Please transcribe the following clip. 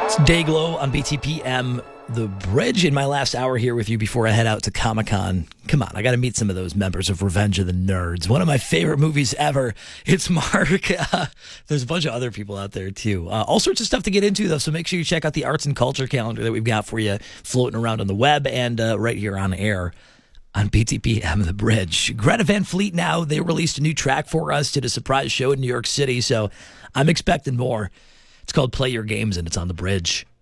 Dayglow on BTPM, The Bridge, in my last hour here with you before I head out to Comic-Con. Come on, I got to meet some of those members of Revenge of the Nerds. One of my favorite movies ever. It's Mark. There's a bunch of other people out there, too. All sorts of stuff to get into, though, so make sure you check out the arts and culture calendar that we've got for you floating around on the web and right here on air on BTPM, The Bridge. Greta Van Fleet now, they released a new track for us, did a surprise show in New York City, so I'm expecting more. It's called Play Your Games, and it's on The Bridge.